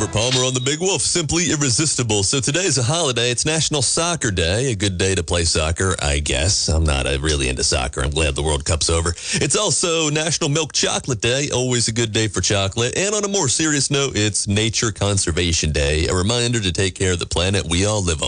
Palmer on the Big Wolf, simply irresistible. So today's a holiday. It's National Soccer Day, a good day to play soccer, I guess. I'm not really into soccer. I'm glad the World Cup's over. It's also National Milk Chocolate Day, always a good day for chocolate. And on a more serious note, it's Nature Conservation Day, a reminder to take care of the planet we all live on.